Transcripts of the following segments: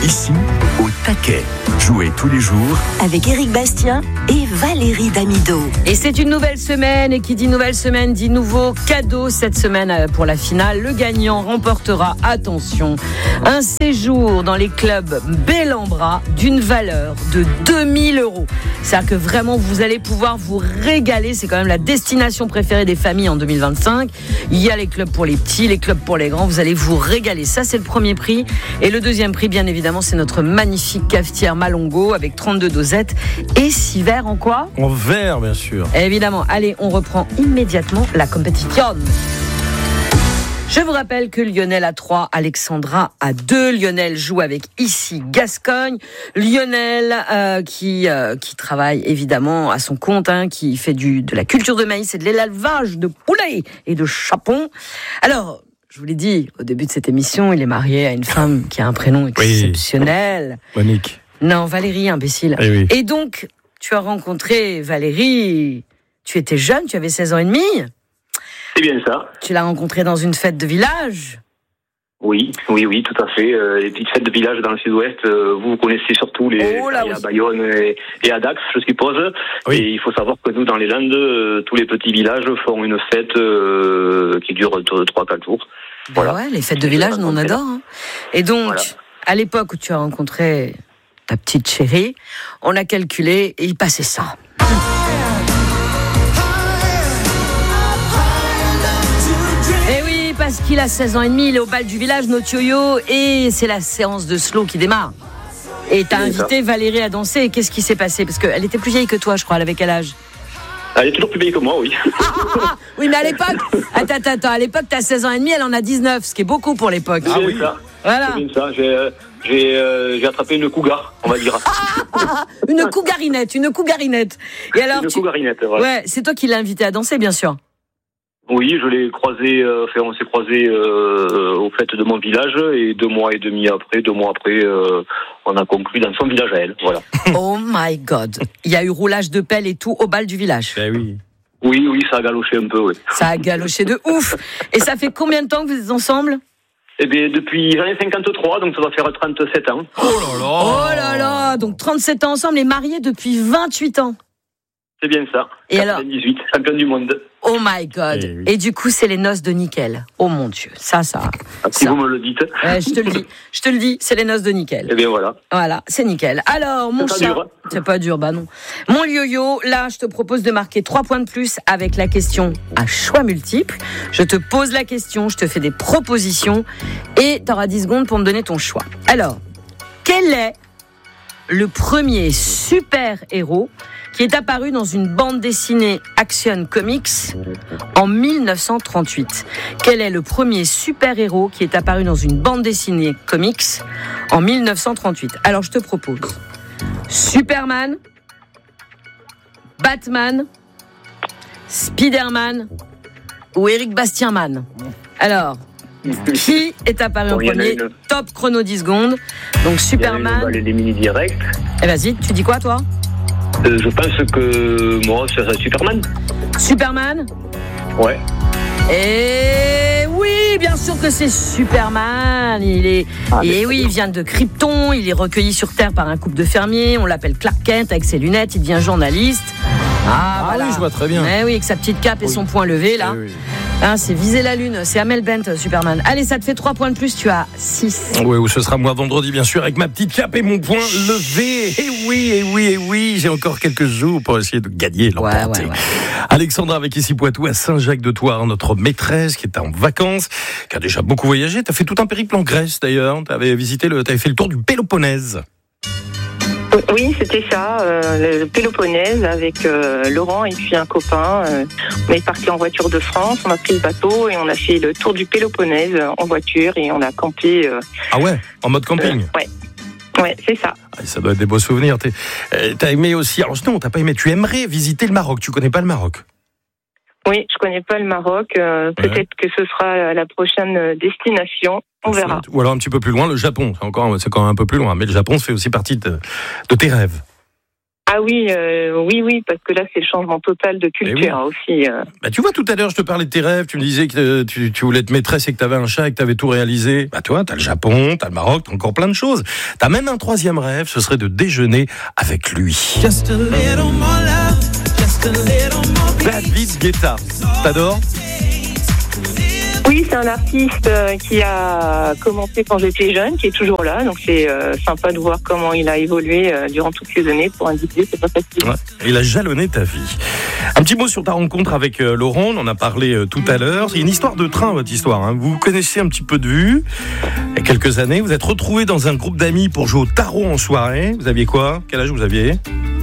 Ici, au taquet. Jouez tous les jours avec Éric Bastien et Valérie Damido. Et c'est une nouvelle semaine, et qui dit nouvelle semaine dit nouveau cadeau. Cette semaine, pour la finale, le gagnant remportera, attention, un séjour dans les clubs Bellambra d'une valeur de 2000 €. C'est-à-dire que vraiment, vous allez pouvoir vous régaler. C'est quand même la destination préférée des familles en 2025. Il y a les clubs pour les petits, les clubs pour les grands. Vous allez vous régaler. Ça, c'est le premier prix. Et le deuxième prix, bien évidemment, c'est notre magnifique cafetière Malongo avec 32 dosettes et 6 verres en quoi ? En verre, bien sûr. Évidemment. Allez, on reprend immédiatement la compétition. Je vous rappelle que Lionel a 3, Alexandra a 2. Lionel joue avec ici Gascogne. Lionel qui travaille évidemment à son compte, qui fait de la culture de maïs et de l'élevage de poulets et de chapons. Alors, je vous l'ai dit au début de cette émission, il est marié à une femme qui a un prénom exceptionnel. Monique. Non, Valérie, imbécile. Oui. Et donc, tu as rencontré Valérie, tu étais jeune, tu avais 16 ans et demi. C'est bien ça. Tu l'as rencontrée dans une fête de village. Oui, tout à fait. Les petites fêtes de village dans le sud-ouest, vous connaissez surtout à Bayonne et à Dax, je suppose. Oui. Et il faut savoir que nous, dans les Landes, tous les petits villages font une fête qui dure 3-4 jours. Voilà. Ouais, les fêtes de village, nous on adore. Et donc, à l'époque où tu as rencontré ta petite chérie, on a calculé et il passait ça. Et oui, parce qu'il a 16 ans et demi, il est au bal du village, notre yo-yo, et c'est la séance de slow qui démarre. Et t'as invité Valérie à danser, et qu'est-ce qui s'est passé ? Parce qu'elle était plus vieille que toi, je crois, elle avait quel âge ? Elle est toujours plus vieille que moi, oui. Oui, mais à l'époque, attends, à l'époque, t'as 16 ans et demi, elle en a 19, ce qui est beaucoup pour l'époque. Ah oui, ça. Voilà. C'est bien ça, j'ai attrapé une cougar, on va dire. Une cougarinette. Et alors, cougarinette, voilà. Ouais, c'est toi qui l'as invité à danser, bien sûr. Oui, je l'ai croisé, on s'est croisé aux fêtes de mon village, et 2 mois après, on a conclu dans son village à elle, voilà. Oh my God. Il y a eu roulage de pelle et tout au bal du village. Oui. Oui, ça a galoché un peu, oui. Ça a galoché de ouf. Et ça fait combien de temps que vous êtes ensemble ? Eh bien, depuis, j'en ai 53, donc ça va faire 37 ans. Oh là là. Donc 37 ans ensemble et mariés depuis 28 ans. C'est bien ça. Et 98, champion du monde. Oh my God. Et du coup, c'est les noces de nickel. Oh mon Dieu. Ça. Si vous me le dites. Ouais, je te le dis, c'est les noces de nickel. Eh bien, voilà. Voilà, c'est nickel. Alors, mon chat. Dur, hein. C'est pas dur, bah non. Mon yo-yo, là, je te propose de marquer 3 points de plus avec la question à choix multiples. Je te pose la question, je te fais des propositions et t'auras 10 secondes pour me donner ton choix. Alors, quel est le premier super-héros qui est apparu dans une bande dessinée Action Comics en 1938. Quel est le premier super-héros qui est apparu dans une bande dessinée comics en 1938 ? Alors, je te propose Superman, Batman, Spider-Man ou Éric Bastienman. Alors, qui est apparu en premier ? Top chrono 10 secondes. Donc, Superman. Les mini-directs. Et vas-y, tu dis quoi, toi ? Je pense que moi, ça serait Superman. Superman ? Ouais. Et oui, bien sûr que c'est Superman. Il vient de Krypton. Il est recueilli sur Terre par un couple de fermiers. On l'appelle Clark Kent avec ses lunettes. Il devient journaliste. Voilà. Oui, je vois très bien. Oui, avec sa petite cape et son poing levé, là. Oui. C'est viser la lune. C'est Amel Bent, Superman. Allez, ça te fait 3 points de plus. Tu as 6. Oui, ou ce sera moi vendredi, bien sûr, avec ma petite cape et mon poing levé. Et oui, j'ai encore quelques jours pour essayer de gagner, l'emporter. Ouais. Alexandra, avec ici Poitou, à Saint-Jacques-de-Thouars, notre maîtresse qui est en vacances, qui a déjà beaucoup voyagé. Tu as fait tout un périple en Grèce, d'ailleurs. Tu avais fait le tour du Péloponnèse. Oui, c'était ça, le Péloponnèse avec Laurent et puis un copain. On est parti en voiture de France, on a pris le bateau et on a fait le tour du Péloponnèse en voiture et on a campé. Ah ouais, en mode camping. Ouais, c'est ça. Ça doit être des beaux souvenirs. T'as aimé aussi, alors non, t'as pas aimé, tu aimerais visiter le Maroc, tu connais pas le Maroc ? Oui, je connais pas le Maroc. Peut-être que ce sera la prochaine destination. On verra. Ou alors un petit peu plus loin, le Japon. C'est quand même un peu plus loin. Mais le Japon, ça fait aussi partie de tes rêves. Ah oui, oui, parce que là, c'est le changement total de culture aussi. Bah, tu vois, tout à l'heure, je te parlais de tes rêves, tu me disais que tu voulais être maîtresse et que tu avais un chat et que tu avais tout réalisé. Bah, toi, t'as le Japon, t'as le Maroc, t'as encore plein de choses. T'as même un troisième rêve, ce serait de déjeuner avec lui. David Guetta, t'adores ? Oui, c'est un artiste qui a commencé quand j'étais jeune, qui est toujours là, donc c'est sympa de voir comment il a évolué durant toutes ces années pour un DJ, c'est pas facile. Ouais, il a jalonné ta vie. Un petit mot sur ta rencontre avec Laurent, on en a parlé tout à l'heure. C'est une histoire de train, votre histoire. Hein. Vous vous connaissez un petit peu de vue. Il y a quelques années, vous êtes retrouvés dans un groupe d'amis pour jouer au tarot en soirée. Vous aviez quoi ? Quel âge vous aviez ?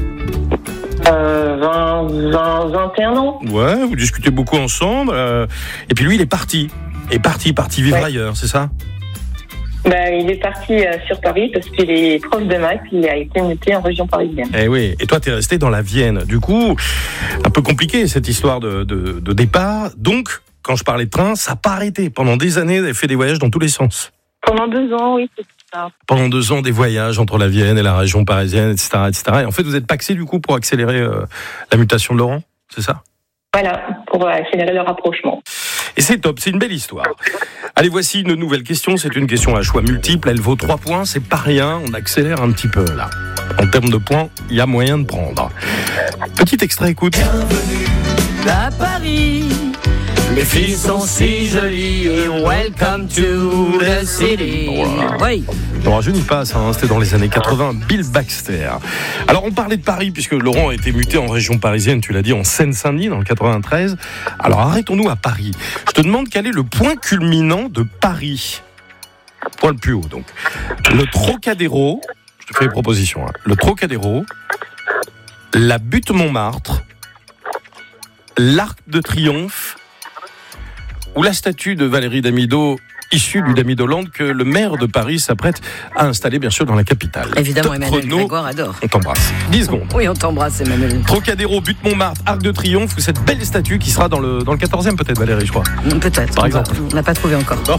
21 ans. Ouais, vous discutez beaucoup ensemble. Et puis lui, il est parti. Parti vivre ailleurs, c'est ça ? Il est parti sur Paris parce qu'il est prof de maths, il a été muté en région parisienne. Eh oui, et toi, t'es resté dans la Vienne. Du coup, un peu compliqué cette histoire de départ. Donc, quand je parlais de train, ça n'a pas arrêté. Pendant des années, vous avez fait des voyages dans tous les sens. Pendant 2 ans, oui, c'est ça. Pendant 2 ans, des voyages entre la Vienne et la région parisienne, etc. Et en fait, vous êtes paxé du coup pour accélérer la mutation de Laurent, c'est ça ? Voilà, pour accélérer le rapprochement. Et c'est top, c'est une belle histoire. Allez, voici une nouvelle question. C'est une question à choix multiple. Elle vaut 3 points. C'est pas rien. On accélère un petit peu là. En termes de points, il y a moyen de prendre. Petit extrait, écoute. Bienvenue à Paris. Les filles sont si jolies. Welcome to the city. Voilà. Oui. Ne rajeunis pas ça, hein, c'était dans les années 80, Bill Baxter. Alors on parlait de Paris, puisque Laurent a été muté en région parisienne, tu l'as dit, en Seine-Saint-Denis, dans le 93. Alors arrêtons-nous à Paris. Je te demande quel est le point culminant de Paris. Point le plus haut, donc. Le Trocadéro, je te fais les propositions, hein. Le Trocadéro, la butte Montmartre, l'Arc de Triomphe, ou la statue de Valérie Damido, issue du Damidoland, que le maire de Paris s'apprête à installer, bien sûr, dans la capitale. Évidemment, Top Emmanuel chrono. Grégoire adore. On t'embrasse. 10 secondes. Oui, on t'embrasse, Emmanuel. Trocadéro, butte Montmartre, Arc de Triomphe, ou cette belle statue qui sera dans le 14e, peut-être, Valérie, je crois. Peut-être. Par exemple. On n'a pas trouvé encore. Non,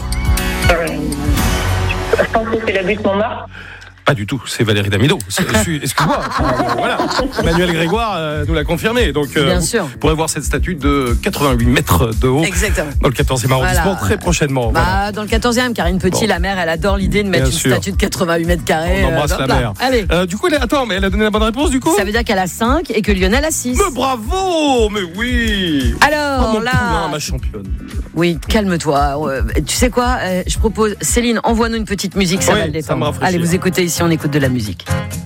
Je pense que c'est la butte Montmartre. pas du tout, c'est Valérie Damido. Excuse-moi. Voilà. Emmanuel Grégoire nous l'a confirmé. Donc, Bien sûr. vous pourrez voir cette statue de 88 mètres de haut. Exactement. Dans le 14e arrondissement, très prochainement. Voilà. Dans le 14e, Karine Petit, la mère, elle adore l'idée de mettre Bien une sûr. statue de 88 mètres carrés. On embrasse la mère. Allez. Du coup, attends, mais elle a donné la bonne réponse, du coup ? Ça veut dire qu'elle a 5 et que Lionel a 6. Mais bravo, mais oui. Alors, mon là. poulain, ma championne. Oui, calme-toi. Tu sais quoi ? Je propose, Céline, envoie-nous une petite musique, ça Oui, va le ça me détendre. rafraîchit. Allez, vous écoutez ici, on écoute de la musique.